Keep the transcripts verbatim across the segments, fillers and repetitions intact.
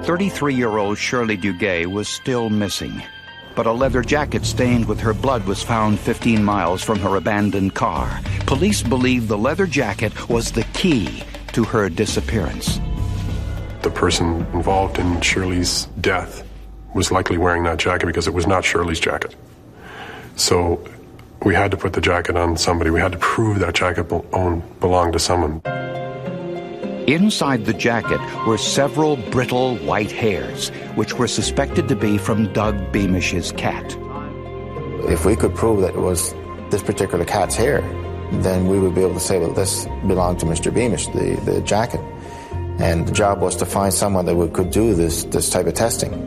thirty-three-year-old Shirley Duguay was still missing, but a leather jacket stained with her blood was found fifteen miles from her abandoned car. Police believe the leather jacket was the key to her disappearance. The person involved in Shirley's death was likely wearing that jacket because it was not Shirley's jacket. So we had to put the jacket on somebody. We had to prove that jacket be- own, belonged to someone. Inside the jacket were several brittle white hairs, which were suspected to be from Doug Beamish's cat. If we could prove that it was this particular cat's hair, then we would be able to say, well, this belonged to Mister Beamish, the, the jacket. And the job was to find someone that would, could do this, this type of testing.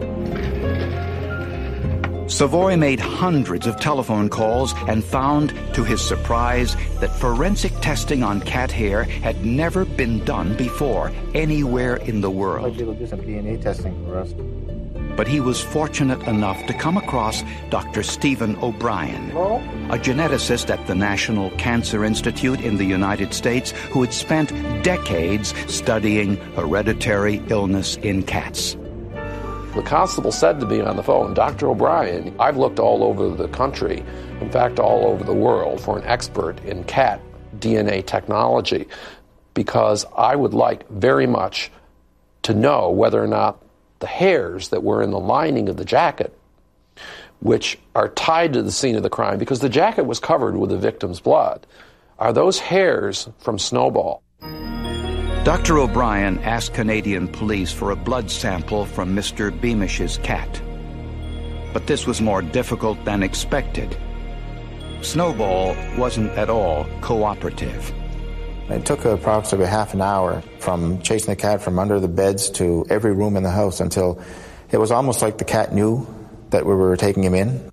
Savoy made hundreds of telephone calls and found, to his surprise, that forensic testing on cat hair had never been done before anywhere in the world. I'd be able to do some D N A testing for us. But he was fortunate enough to come across Doctor Stephen O'Brien, a geneticist at the National Cancer Institute in the United States who had spent decades studying hereditary illness in cats. The constable said to me on the phone, Doctor O'Brien, I've looked all over the country, in fact all over the world, for an expert in cat D N A technology, because I would like very much to know whether or not the hairs that were in the lining of the jacket, which are tied to the scene of the crime, because the jacket was covered with the victim's blood, are those hairs from Snowball? Doctor O'Brien asked Canadian police for a blood sample from Mister Beamish's cat. But this was more difficult than expected. Snowball wasn't at all cooperative. It took approximately half an hour from chasing the cat from under the beds to every room in the house until it was almost like the cat knew that we were taking him in.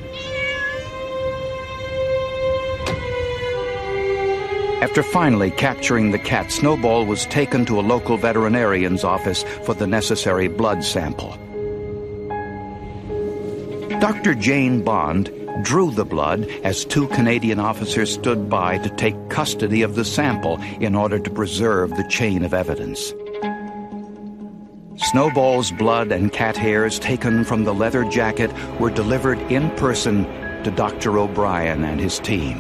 After finally capturing the cat, Snowball was taken to a local veterinarian's office for the necessary blood sample. Doctor Jane Bond drew the blood as two Canadian officers stood by to take custody of the sample in order to preserve the chain of evidence. Snowball's blood and cat hairs taken from the leather jacket were delivered in person to Doctor O'Brien and his team.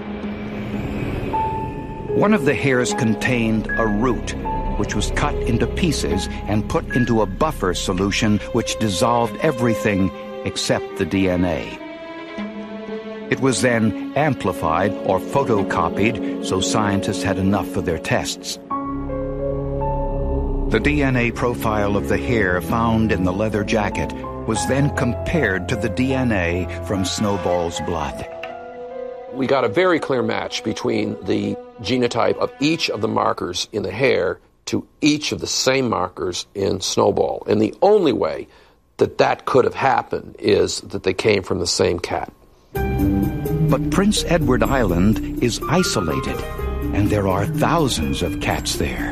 One of the hairs contained a root, which was cut into pieces and put into a buffer solution which dissolved everything except the D N A. It was then amplified or photocopied, so scientists had enough for their tests. The D N A profile of the hair found in the leather jacket was then compared to the D N A from Snowball's blood. We got a very clear match between the genotype of each of the markers in the hair to each of the same markers in Snowball. And the only way that that could have happened is that they came from the same cat. But Prince Edward Island is isolated, and there are thousands of cats there.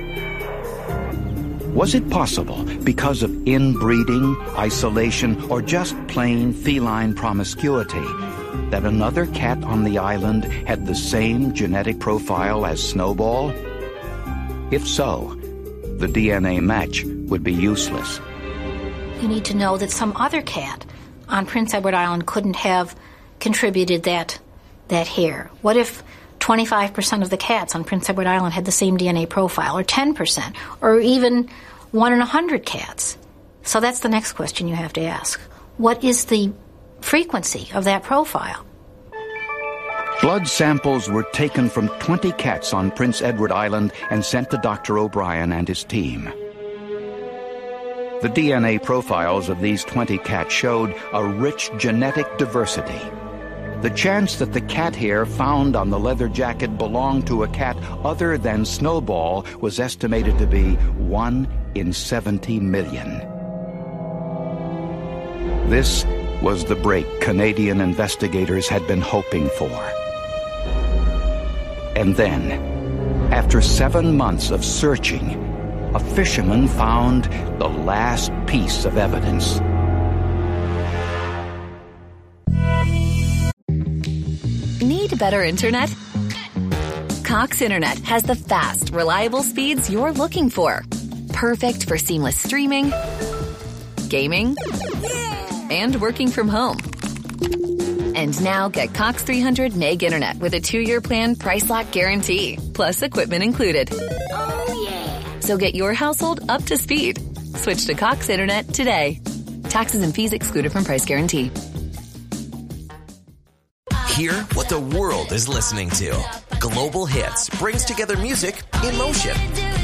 Was it possible, because of inbreeding, isolation, or just plain feline promiscuity, that another cat on the island had the same genetic profile as Snowball? If so, the D N A match would be useless. You need to know that some other cat on Prince Edward Island couldn't have contributed that that hair. What if twenty-five percent of the cats on Prince Edward Island had the same D N A profile, or ten percent, or even one in a hundred cats? So that's the next question you have to ask. What is the frequency of that profile? Blood samples were taken from twenty cats on Prince Edward Island and sent to Doctor O'Brien and his team. The D N A profiles of these twenty cats showed a rich genetic diversity. The chance that the cat hair found on the leather jacket belonged to a cat other than Snowball was estimated to be one in seventy million. This was the break Canadian investigators had been hoping for. And then, after seven months of searching, a fisherman found the last piece of evidence. Need better internet? Cox Internet has the fast, reliable speeds you're looking for. perfect for seamless streaming, gaming, and working from home. And now get Cox three hundred meg internet with a two-year plan price lock guarantee, plus equipment included. Oh, yeah. So get your household up to speed. Switch to Cox Internet today. Taxes and fees excluded from price guarantee. Hear what the world is listening to. Global Hits brings together music in motion.